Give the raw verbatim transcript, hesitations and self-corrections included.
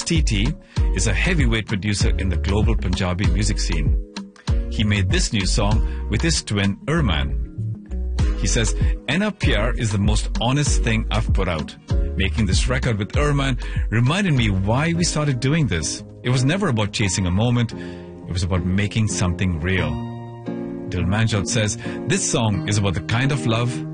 T T is a heavyweight producer in the global Punjabi music scene. He made this new song with his twin Arman. He says, Enna Pyar is the most honest thing I've put out. Making this record with Arman reminded me why we started doing this. It was never about chasing a moment. It was about making something real. Dil Manjot says, this song is about the kind of love